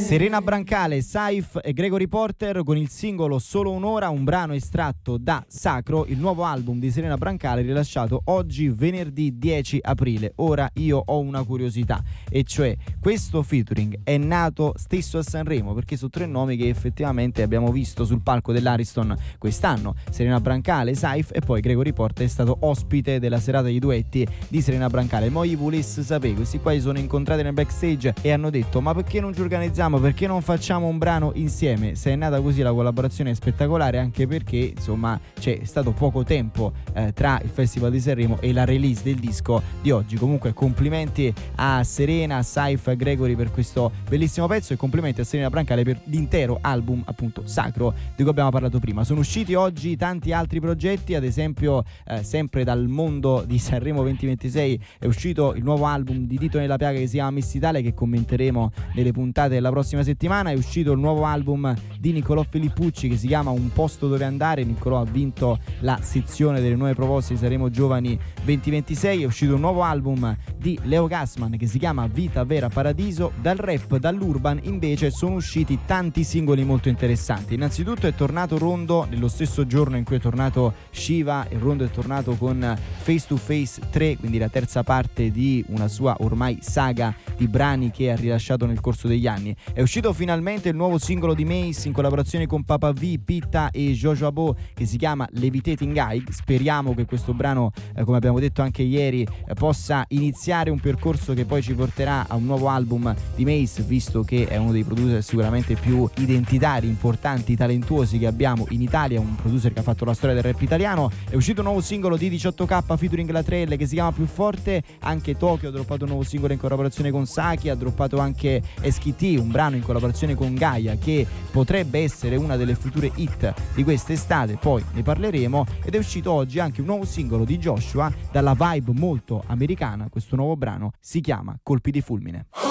Serena Brancale, Saif e Gregory Porter con il singolo Solo un'ora, un brano estratto da Sacro, il nuovo album di Serena Brancale rilasciato oggi venerdì 10 aprile. Ora io ho una curiosità, e cioè questo featuring è nato stesso a Sanremo, perché sono tre nomi che effettivamente abbiamo visto sul palco dell'Ariston quest'anno: Serena Brancale, Saif e poi Gregory Porter è stato ospite della serata di duetti di Serena Brancale. Mo' i volesse sapere, questi qua si sono incontrati nel backstage e hanno detto: ma perché non ci organizziamo, perché non facciamo un brano insieme? Se è nata così la collaborazione è spettacolare, anche perché insomma c'è stato poco tempo tra il Festival di Sanremo e la release del disco di oggi. Comunque complimenti a Serena, Saif e Gregory per questo bellissimo pezzo, e complimenti a Serena Brancale per l'intero album appunto Sacro di cui abbiamo parlato prima. Sono usciti oggi tanti altri progetti, ad esempio sempre dal mondo di Sanremo 2026 è uscito il nuovo album di Dito Nella Piaga che si chiama Miss Italia, che commenteremo nelle puntate della prossima settimana. È uscito il nuovo album di Niccolò Filippucci che si chiama Un posto dove andare. Niccolò ha vinto la sezione delle nuove proposte di Sanremo Giovani 2026. È uscito un nuovo album di Leo Gassman che si chiama Vita Vera Paradiso. Dal rap, dall'urban invece sono usciti tanti singoli molto interessanti. Innanzitutto è tornato Rondo nello stesso giorno in cui è tornato Shiva, e Rondo è tornato con Face to Face 3, quindi la terza parte di una sua ormai saga di brani che ha rilasciato nel corso degli anni. È uscito finalmente il nuovo singolo di Mace in collaborazione con Papa V, Pitta e Jojo Abo che si chiama Levitating High. Speriamo che questo brano, come abbiamo detto anche ieri, possa iniziare un percorso che poi ci porterà a un nuovo album di Mace, visto che è uno dei producer sicuramente più identitari, importanti, talentuosi che abbiamo in Italia, un producer che ha fatto la storia del rap italiano. È uscito un nuovo singolo di 18K featuring La Trelle che si chiama Più Forte. Anche Tokyo ha droppato un nuovo singolo in collaborazione con Saki, ha droppato anche SKT, un brano in collaborazione con Gaia che potrebbe essere una delle future hit di quest'estate, poi ne parleremo. Ed è uscito oggi anche un nuovo singolo di Joshua dalla vibe molto americana. Questo nuovo brano si chiama Colpi di Fulmine.